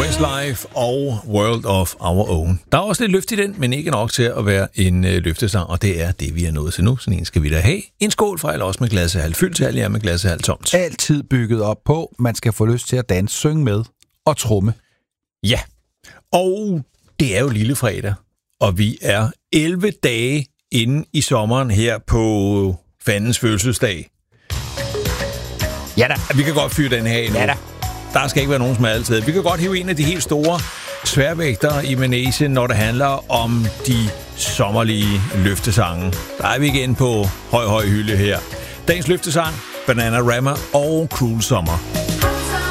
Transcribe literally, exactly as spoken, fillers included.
Westlife og World of Our Own. Der er også lidt løft i den, men ikke nok til at være en øh, løftesang, og det er det, vi er nået til nu. Sådan en skal vi da have. En skål fra eller også med glasset halvt fyldt til, eller med glasset halvt tomt. Altid bygget op på, man skal få lyst til at danse, synge med og tromme. Ja, og det er jo lille fredag, og vi er elleve dage inde i sommeren her på fandens fødselsdag. Ja da. Vi kan godt fyre den her endnu. Ja da. Der skal ikke være nogen smaltid. Vi kan godt hive en af de helt store sværvægtere i Manesien, når det handler om de sommerlige løftesange. Der er vi igen på høj, høj hylde her. Dagens løftesang, Bananarama og Cruel Summer.